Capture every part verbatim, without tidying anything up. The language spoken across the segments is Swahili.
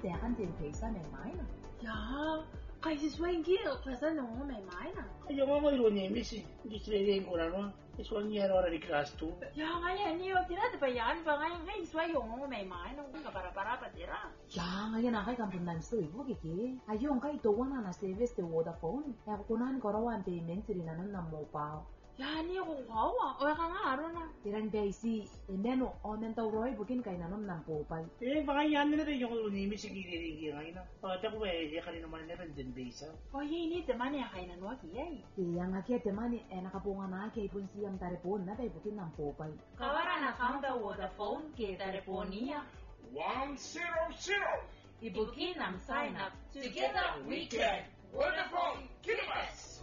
แต่กันเจนเพย์ซ่าแม่ไม้นะ呀，开始swing gear，可是我没买呢。 Io ma voi lo nemi si, di sredi ancora no? E suoni ora di casto. 呀，我呀，你要听得不一样，不然我开始 swing 我没买呢，我个巴拉巴拉不得啦。 呀，我呀那还敢不能说不给给，还用该多那那 service 的 Vodafone，要不然个人 payment 这里那那没包。 呀，你好好啊，我刚刚阿罗呢。 Tiran basi, eneno onen tau roi bukin kay nanom ng popay. Eh, baka yan nila rin yung lunimi si Gigi ngayon na. O, tako ba eh, kanina naman nila din basa. O, yun, ito man yung kainan mo kiyay. Iya nga kaya temani, eh nakapunga na kay pun siyang taripon na tayo bukin ng popay. Kawaran na kang the Vodafone kay taripon niya. One zero zero. Ibukin ang sign up. Together we can. Vodafone, Kilibas.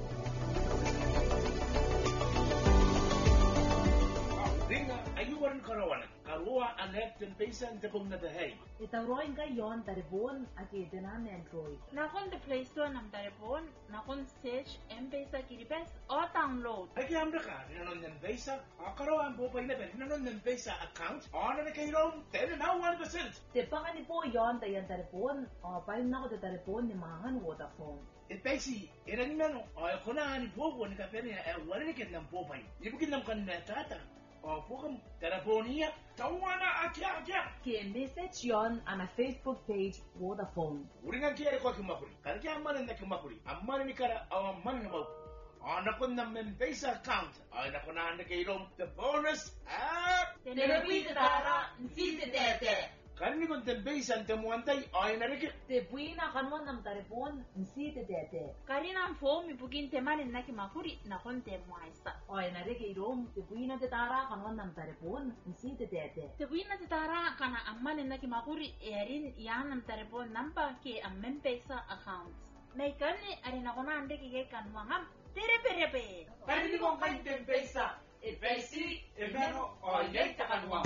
Ringa ayuan karawanan. Karua anek tempesa ntepong na dahay. Itaw roi nga yon taripon at itinan ni Android. Nakon the Play Store ng taripon, nakon search M-Pesa Kilibas o download. Ay kaya ka, nanon ng pesa. Karawan po pa inabit, nanon ng pesa account. Ano na kayo ten na one percent. Tepa ka ni po yon tayan taripon. O, palim na ko ta taripon ni mangan Vodafone. Ipesi, iran nano, o kunahan ni Bobo ni kapere na wala ni kitang popay. Ibukin nam kan na tata. O pukam telefonia, tawana akya akya. Kaya message yon ana Facebook page Vodafone. Uri nga kiyari kwa kimakuri. Kaya kaya amanin na kimakuri. Amanin ni kara aw amanin na mau. Ana ko na membesa account. Ay na ko na na kayo the bonus app. Telepi tara, nsisi tete. Kani ko tembesa temuantay ay na rin. Tepuin na kanwan ng taripon, nsi te tete. Karina ang phone, ibukin temanin na kimakuri, nakon temuaysa. O, na rin kay Rom, tepuin na tetara kanwan ng taripon, nsi te tete. Tepuin na titara kana amanin na kimakuri, erin yan ng taripon namba ke ang M-Pesa accounts. May kani, arin ako na ande kikay kanwangam. Tereperepe! Kani kong kayo tempesa, ipesi, emeno, o yay takanwang.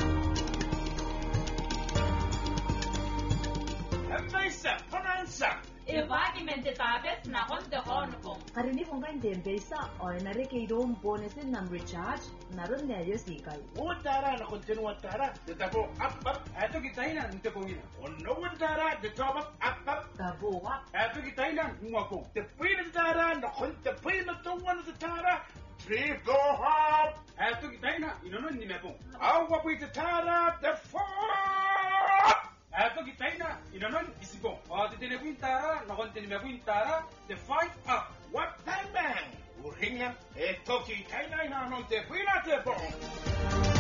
Membesa, panansa. Ibagi mente tabes na kon de honko. Karinig kong kayo tempesa, o, na rin kay Rom, bonusin ng recharge, naroon na yung sikay. Uwantara na kontinuwa tara. Detapo up up. Eto kitay na, nte kong ina. Ono uwantara, detop up up up. Kabuwa. Eto kitay na, ngwa kong. Tepuin na tara, na kontepuin na tungan na tara. Trip go hop. Eto kitay na, inonon ni mepong. Awa po tara, the four. Eto kitay na, inonon isipong. O titinepuin tara, nakon tinimepuin tara, the fight up. What time bang? Uringa, eto kitay na inanon tepuin na tepong.